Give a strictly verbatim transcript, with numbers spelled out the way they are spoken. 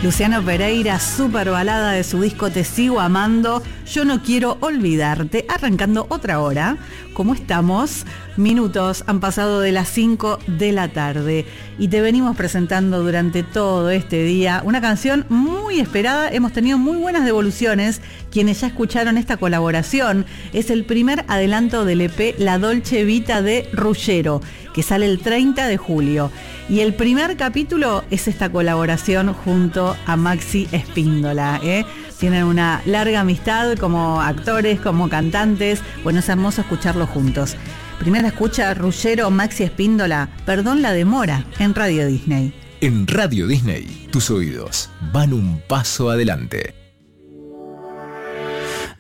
Luciano Pereira, super balada de su disco Te Sigo Amando, Yo No Quiero Olvidarte, arrancando otra hora. ¿Cómo estamos? Minutos han pasado de las cinco de la tarde y te venimos presentando durante todo este día una canción muy esperada. Hemos tenido muy buenas devoluciones. Quienes ya escucharon esta colaboración, es el primer adelanto del E P La Dolce Vita de Ruggiero, que sale el treinta de julio. Y el primer capítulo es esta colaboración junto a Maxi Espíndola, ¿eh? Tienen una larga amistad como actores, como cantantes. Bueno, es hermoso escucharlos juntos. Primera escucha, Ruggiero, Maxi Espíndola, Perdón la demora, en Radio Disney. En Radio Disney, tus oídos van un paso adelante.